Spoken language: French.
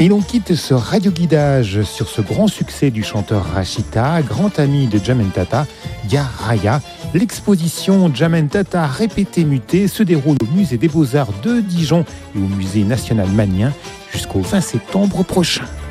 Et l'on quitte ce radioguidage sur ce grand succès du chanteur Rachita, grand ami de Djamel Tata, Dia Raya. L'exposition Djamel Tata répété muté se déroule au musée des Beaux-Arts de Dijon et au musée national Magnien jusqu'au 20 septembre prochain.